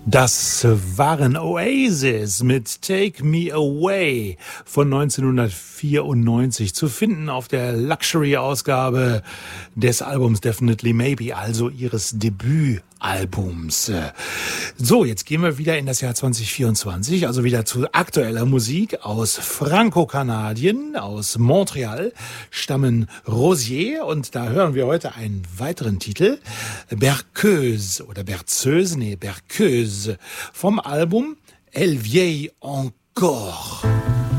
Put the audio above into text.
Das waren Oasis mit Take Me Away von 1994 zu finden auf der Luxury-Ausgabe des Albums Definitely Maybe, also ihres Debütalbums. So, jetzt gehen wir wieder in das Jahr 2024, also wieder zu aktueller Musik aus Franco-Kanadien, aus Montreal, stammen Rosier und da hören wir heute einen weiteren Titel, Berceuse oder Berceuse, Berceuse vom Album Elle vieille encore.